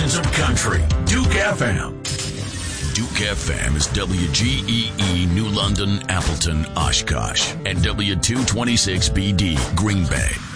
Sounds of Country. Duke FM. Duke FM is WGEE New London, Appleton, Oshkosh, and W226BD Green Bay.